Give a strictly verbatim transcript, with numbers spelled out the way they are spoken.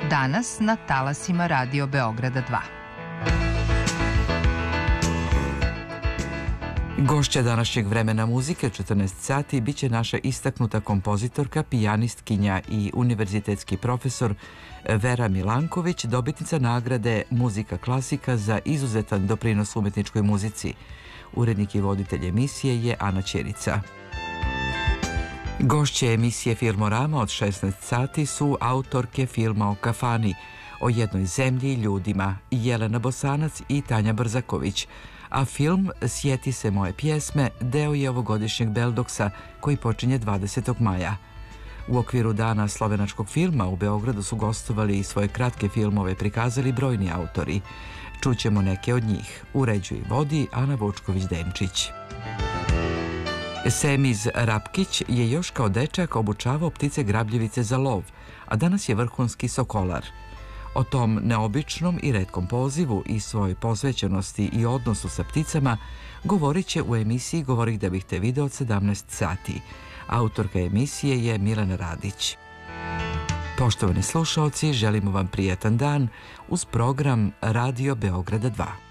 danas na talasima Radio Beograda dva. Gošća današnjeg Vremena muzike četrnaest sati biće naša istaknuta kompozitorka, pijanistkinja i univerzitetski profesor Vera Milanković, dobitnica nagrade Muzika klasika za izuzetan doprinos umetničkoj muzici. Urednik i voditelj emisije je Ana Ćerica. Gošće emisije Filmorama od šesnaest sati su autorke filma o kafani, o jednoj zemlji i ljudima, Jelena Bosanac i Tanja Brzaković, a film Sjeti se moje pjesme deo je ovogodišnjeg Beldoksa koji počinje dvadesetog maja. U okviru Dana slovenačkog filma u Beogradu su gostovali i svoje kratke filmove prikazali brojni autori. Čućemo neke od njih. Uređuje i vodi Ana Vučković-Denčić. Semiz Rapkić je još kao dečak obučavao ptice grabljivice za lov, a danas je vrhunski sokolar. O tom neobičnom i retkom pozivu i svojoj posvećenosti i odnosu sa pticama govorit će u emisiji Govorih da bih te video od sedamnaest sati. Autorka emisije je Milena Radić. Poštovani slušaoci, želimo vam prijatan dan uz program Radio Beograda dva.